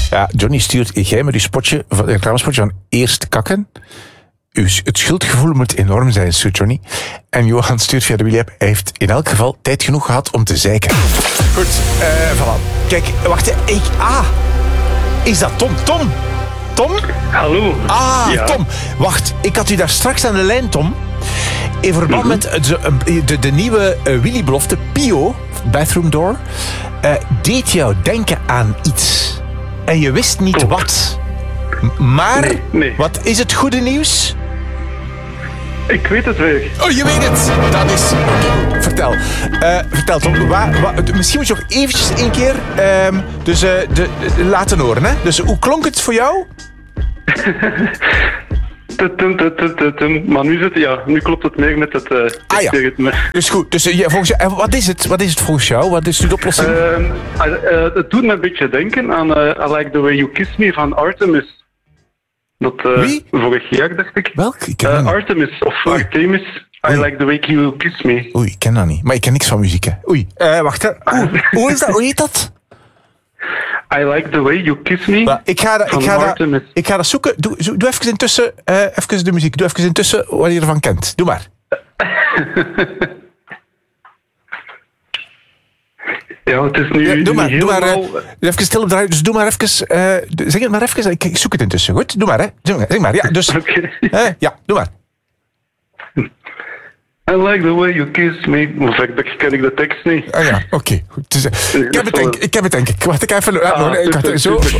Ja, Johnny stuurt, jij met uw spotje, reclamespotje van eerst kakken. Het schuldgevoel moet enorm zijn, stuurt Johnny. En Johan stuurt via de Willy-app, hij heeft in elk geval tijd genoeg gehad om te zeiken. Goed, voilà. Kijk, wacht, is dat Tom? Tom? Hallo. Ja. Tom. Wacht, ik had u daar straks aan de lijn, Tom. In verband met de nieuwe Willy-belofte, Pio, Bathroom Door, deed jou denken aan iets. En je wist niet wat. Maar, nee. Wat is het goede nieuws? Ik weet het weer. Oh, je weet het. Dat is... Okay, vertel. Vertel, Tom. Misschien moet je nog eventjes een keer laten horen. Hè? Dus hoe klonk het voor jou? Maar nu klopt het meer met het ritme. Dus goed. Dus, wat is het? Wat is het volgens jou? Wat is de oplossing? Het doet me een beetje denken aan I Like The Way You Kiss Me van Artemis. Wie? Vorig jaar, dacht ik. Welk? Ik ken dat niet. Artemis of Artemis. I Like The Way You Kiss Me. Oei, ik ken dat niet. Maar ik ken niks van muziek, hè. Oei. Wacht, hè. Hoe is dat? Hoe heet dat? I Like The Way You Kiss Me. Maar ik ga dat zoeken. Doe even intussen even de muziek. Doe even intussen wat je ervan kent. Doe maar. Ja, het is nu doe maar even stil op de radio. Dus doe maar even... zeg het maar even. Ik zoek het intussen, goed? Doe maar, hè. Zeg maar, ja. Dus, ja, doe maar. I like the way you kiss me. Of ken ik de tekst niet. Ja, oké. Ik heb het denk ik. Wacht, ik ga even... Super.